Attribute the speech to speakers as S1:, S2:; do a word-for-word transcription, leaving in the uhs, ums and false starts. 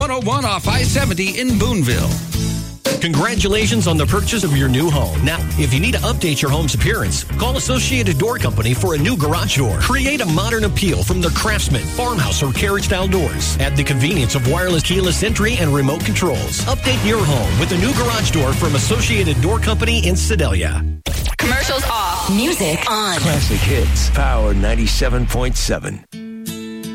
S1: one oh one off I seventy in Boonville.
S2: Congratulations on the purchase of your new home. Now, if you need to update your home's appearance, call Associated Door Company for a new garage door. Create a modern appeal from their Craftsman, farmhouse, or carriage-style doors. Add the convenience of wireless keyless entry and remote controls. Update your home with a new garage door from Associated Door Company in Sedalia.
S3: Commercials off. Music on.
S4: Classic Hits, Power ninety-seven point seven.